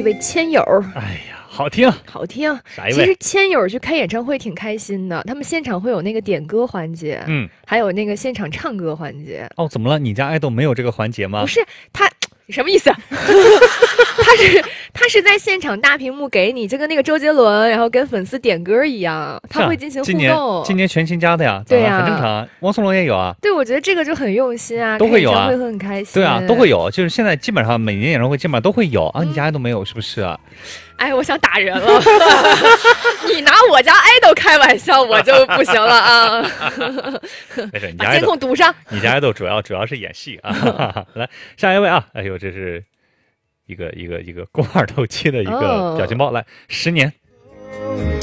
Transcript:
位千友。 哎呀，好听， 好听。 啥一位？ 其实千友去开演唱会挺开心的，他们现场会有那个点歌环节，还有那个现场唱歌环节。 哦，怎么了？你家爱豆没有这个环节吗？ 不是他。你什么意思？他是在现场大屏幕给你，就跟那个周杰伦，然后跟粉丝点歌一样，他会进行互动。 今年全新加的呀， 对呀， 很正常。汪苏泷也有啊。 对，我觉得这个就很用心啊， 都会有啊， 会很开心。 对啊，都会有。就是现在基本上每年演唱会基本上都会有啊，你家爱豆没有是不是啊？ 哎，我想打人了！你拿我家爱豆开玩笑，我就不行了啊！ 没事，你把监控堵上。 你家爱豆主要是演戏啊。来，下一位啊！哎呦，这是一个肱二头肌的一个表情包，来10年。